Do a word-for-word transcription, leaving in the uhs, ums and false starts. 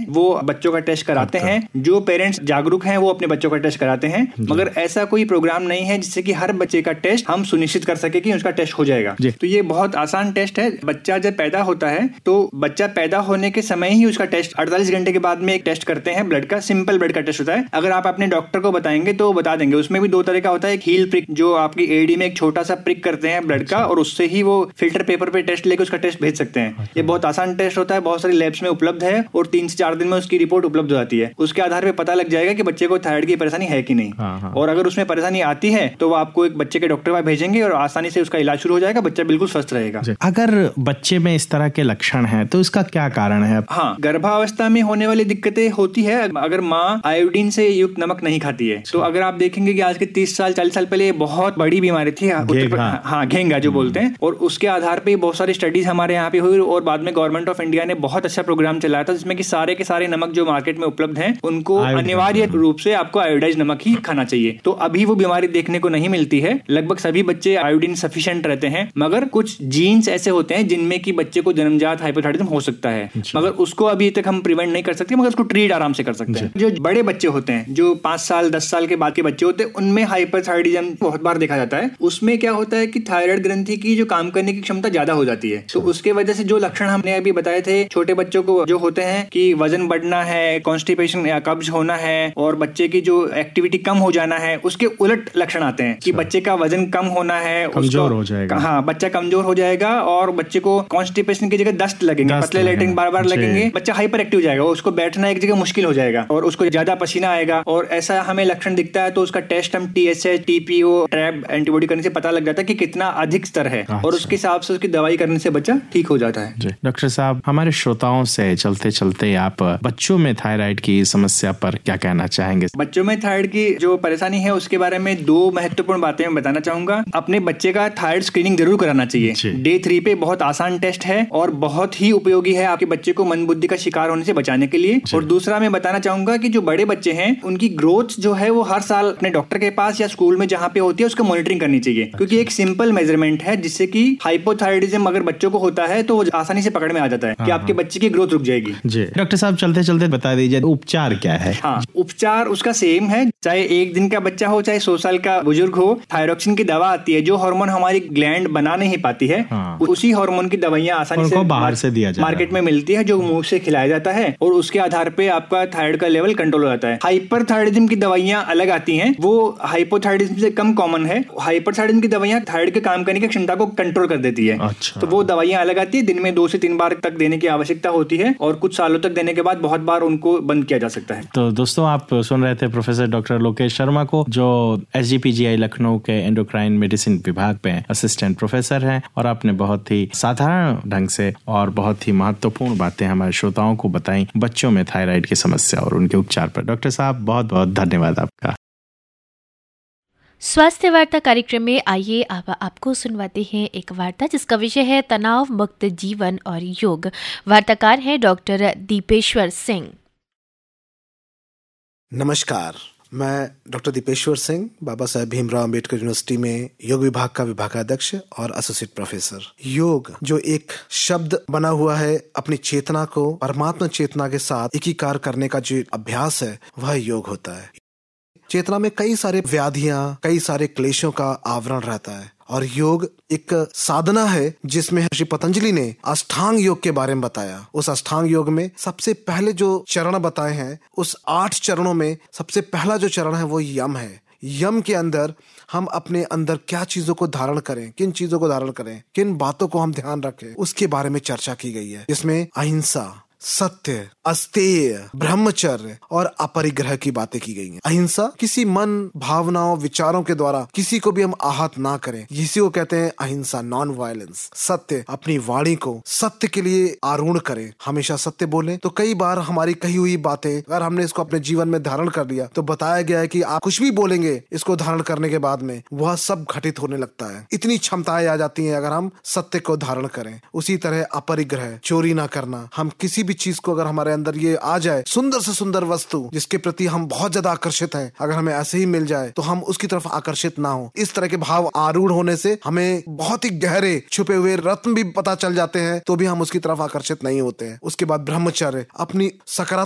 वो बच्चों का टेस्ट कराते हैं। जो पेरेंट्स जागरूक हैं वो अपने बच्चों का टेस्ट कराते हैं, मगर ऐसा कोई प्रोग्राम नहीं है जिससे कि हर बच्चे का टेस्ट हम सुनिश्चित कर सके कि उसका टेस्ट हो जाएगा। तो ये बहुत आसान टेस्ट है। बच्चा जब पैदा होता है तो बच्चा पैदा होने के समय ही उसका टेस्ट अड़तालीस घंटे के बाद में एक टेस्ट करते हैं, ब्लड का, सिंपल ब्लड का टेस्ट होता है। अगर आप अपने डॉक्टर को बताएंगे तो बता देंगे। उसमें भी दो तरह का होता है, एक हील प्रिक जो आपकी एडी में एक छोटा सा प्रिक करते हैं ब्लड का, और उससे ही वो फिल्टर पेपर पे टेस्ट लेके उसका टेस्ट भेज सकते हैं। ये बहुत आसान टेस्ट होता है, बहुत सारी लैब्स में उपलब्ध है और तीन से चार दिन में उसकी रिपोर्ट उपलब्ध हो जाती है। उसके आधार पे पता लग जाएगा कि बच्चे को थायराइड की परेशानी है कि नहीं। हाँ, हाँ। और अगर उसमें परेशानी आती है तो वो आपको एक बच्चे के डॉक्टर पास भेजेंगे और आसानी से उसका इलाज शुरू हो जाएगा, बच्चा बिल्कुल स्वस्थ रहेगा। अगर बच्चे में इस तरह के लक्षण हैं तो इसका क्या कारण है? हाँ, गर्भावस्था में होने वाली दिक्कतें होती है अगर माँ आयोडीन से युक्त नमक नहीं खाती है। तो अगर आप देखेंगे कि आज के तीस साल चालीस साल पहले बहुत बड़ी बीमारी थी, हाँ घेंगा जो बोलते हैं, और उसके आधार पे बहुत सारी स्टडीज हमारे यहाँ पे हुई और बाद में गवर्नमेंट ऑफ इंडिया ने बहुत अच्छा प्रोग्राम चलाया था जिसमें कि सारे के सारे नमक जो मार्केट में उपलब्ध हैं उनको अनिवार्य रूप से आपको आयोडाइज नमक ही खाना चाहिए। तो अभी वो बीमारी देखने को नहीं मिलती है, लगभग सभी बच्चे आयोडीन सफिशिएंट रहते हैं, मगर कुछ जीन्स ऐसे होते हैं जिनमें कि बच्चे को जन्मजात हाइपोथायराइडिज्म हो सकता है, मगर उसको अभी तक हम प्रिवेंट नहीं कर सकते, मगर उसको ट्रीट आराम से कर सकते हैं। जो बड़े बच्चे होते हैं, जो पांच साल दस साल के बाद के बच्चे होते हैं, उनमें हाइपोथायराइडिज्म बहुत बार देखा जाता है। उसमें क्या होता है कि थायराइड ग्रंथि की जो काम करने की क्षमता ज्यादा हो जाती है, तो उसके वजह से जो लक्षण हमने अभी बताए थे छोटे बच्चों को जो होते हैं कि वजन बढ़ना है, कॉन्स्टिपेशन या कब्ज होना है और बच्चे की जो एक्टिविटी कम हो जाना है, उसके उलट लक्षण आते हैं कि बच्चे का वजन कम होना है, कमजोर हो जाएगा। हाँ, बच्चा कमजोर हो जाएगा और बच्चे को कॉन्स्टिपेशन की जगह दस्त लगेंगे, पतले लेटरिन बार बार लगेंगे, बच्चा हाइपर एक्टिव हो जाएगा, उसको बैठना एक जगह मुश्किल हो जाएगा और उसको ज्यादा पसीना आएगा। और ऐसा हमें लक्षण दिखता है तो उसका टेस्ट हम टीएसएच, टीपीओ, ट्रैप एंटीबॉडी करने से पता लग जाता है कि कितना अधिक स्तर है और उसके हिसाब से उसकी दवाई करने से बच्चा ठीक हो जाता है। डॉक्टर साहब, हमारे श्रोताओं से चलते चलते आप बच्चों में थायराइड की समस्या पर क्या कहना चाहेंगे? बच्चों में थायराइड की जो परेशानी है उसके बारे में दो महत्वपूर्ण बातें मैं बताना चाहूंगा। अपने बच्चे का थायराइड स्क्रीनिंग जरूर कराना चाहिए। डे थ्री पे बहुत आसान टेस्ट है और बहुत ही उपयोगी है आपके बच्चे को मंदबुद्धि का शिकार होने से बचाने के लिए। और दूसरा मैं बताना चाहूंगा कि जो बड़े बच्चे हैं उनकी ग्रोथ जो है वो हर साल अपने डॉक्टर के पास या स्कूल में जहाँ पे होती है उसको मॉनिटरिंग करनी चाहिए, क्योंकि एक सिंपल मेजरमेंट है जिससे कि हाइपोथायराइडिज्म अगर बच्चों को होता है तो वो आसानी से पकड़ में आ जाता है कि आपके बच्चे की ग्रोथ रुक जाएगी। जी डॉक्टर साहब, चलते चलते बता दीजिए उपचार क्या है? हाँ, उपचार उसका सेम है, चाहे एक दिन का बच्चा हो चाहे सौ साल का बुजुर्ग हो। थायरोक्सिन की दवा आती है जो हार्मोन हमारी ग्लैंड बना नहीं पाती है। हाँ। उसी हार्मोन की दवाइयां आसानी से बाहर से दिया जाता है, मार्केट में मिलती है, जो मुंह से खिलाया जाता है और उसके आधार पे आपका थायराइड का लेवल कंट्रोल हो जाता है। हाइपरथायराइडिज्म की दवाइयां अलग आती हैं, वो हाइपोथायराइडिज्म से कम कॉमन है। हाइपरथायराइडिज्म की दवाइयां थायराइड के काम करने की क्षमता को कंट्रोल कर देती है। अच्छा। तो वो दवाइयां अलग आती है, दिन में दो से तीन बार तक देने की आवश्यकता होती है और कुछ सालों तक देने के बाद बहुत बार उनको बंद किया जा सकता है। तो दोस्तों, आप सुन रहे थे प्रोफेसर डॉक्टर लोकेश शर्मा को, जो एसजीपीजीआई लखनऊ के एंडोक्राइन मेडिसिन विभाग में असिस्टेंट प्रोफेसर हैं, और आपने बहुत ही साधारण ढंग से और बहुत ही महत्वपूर्ण बातें हमारे श्रोताओं को बताई बच्चों में थायराइड की समस्या और उनके उपचार पर। डॉक्टर साहब, बहुत बहुत धन्यवाद आपका। स्वास्थ्य वार्ता कार्यक्रम में आइए अब आपको सुनवाते हैं एक वार्ता जिसका विषय है तनाव मुक्त जीवन और योग। वार्ताकार हैं डॉक्टर दीपेश्वर सिंह। नमस्कार, मैं डॉक्टर दीपेश्वर सिंह, बाबा साहेब भीमराव अंबेडकर यूनिवर्सिटी में योग विभाग का विभागाध्यक्ष और एसोसिएट प्रोफेसर। योग जो एक शब्द बना हुआ है, अपनी चेतना को परमात्मा चेतना के साथ एकीकार करने का जो अभ्यास है वह योग होता है। चेतना में कई सारे व्याधियां, कई सारे क्लेशों का आवरण रहता है और योग एक साधना है जिसमें श्री पतंजलि ने अष्टांग योग के बारे में बताया। उस अष्टांग योग में सबसे पहले जो चरण बताए हैं, उस आठ चरणों में सबसे पहला जो चरण है वो यम है। यम के अंदर हम अपने अंदर क्या चीजों को धारण करें, किन चीजों को धारण करें, किन बातों को हम ध्यान रखें, उसके बारे में चर्चा की गई है। इसमें अहिंसा, सत्य, अस्तेय, ब्रह्मचर्य और अपरिग्रह की बातें की गई हैं। अहिंसा, किसी मन, भावनाओं, विचारों के द्वारा किसी को भी हम आहत ना करें, इसी को कहते हैं अहिंसा, नॉन वायलेंस। सत्य, अपनी वाणी को सत्य के लिए आरूढ़ करें, हमेशा सत्य बोलें। तो कई बार हमारी कही हुई बातें अगर हमने इसको अपने जीवन में धारण कर लिया तो बताया गया है कि आप कुछ भी बोलेंगे इसको धारण करने के बाद में वह सब घटित होने लगता है। इतनी क्षमताएं आ जाती हैं अगर हम सत्य को धारण करें। उसी तरह अपरिग्रह, चोरी ना करना। हम किसी भी चीज को अगर हमारे अंदर ये आ जाए, सुंदर से सुंदर वस्तु जिसके प्रति हम बहुत ज्यादा आकर्षित हैं, अगर हमें ऐसे ही मिल जाए तो हम उसकी तरफ आकर्षित ना हो। इस तरह के भाव आरूढ़ होने से हमें बहुत ही गहरे छुपे हुए रत्न भी पता चल जाते हैं तो भी हम उसकी तरफ आकर्षित नहीं होते हैं। उसके बाद ब्रह्मचर्य, अपनी सकारात्मक